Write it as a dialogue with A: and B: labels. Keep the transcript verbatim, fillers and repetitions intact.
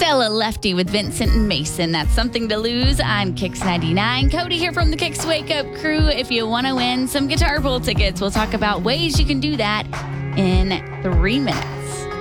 A: Stella Lefty with Vincent and Mason. That's Something to Lose on Kix ninety-nine. Cody here from the Kix Wake Up crew. If you want to win some Guitar Bowl tickets, we'll talk about ways you can do that in three minutes.